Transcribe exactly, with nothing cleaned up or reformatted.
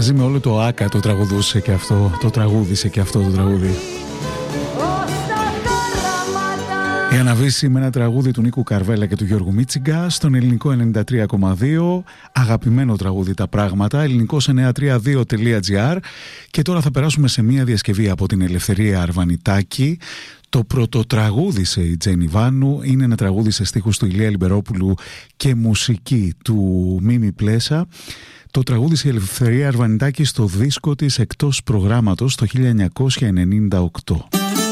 Μαζί με όλο το άκα το τραγουδούσε και αυτό, το τραγούδισε και αυτό το τραγούδι. Η Αναβίση με ένα τραγούδι του Νίκου Καρβέλα και του Γιώργου Μίτσιγκα στον ελληνικό ενενήντα τρία κόμμα δύο. Αγαπημένο τραγούδι τα πράγματα, ελληνικός εννιακόσια τριάντα δύο τελεία τζι άρ. Και τώρα θα περάσουμε σε μια διασκευή από την Ελευθερία Αρβανιτάκη. Το πρωτοτραγούδισε η Τζένι Βάνου, είναι ένα τραγούδι σε στίχους του Ηλία Λιμπερόπουλου και μουσική του Μίμη Πλέσα. Το τραγούδισε η Ελευθερία Αρβανιτάκη στο δίσκο της Εκτός Προγράμματος το χίλια εννιακόσια ενενήντα οκτώ.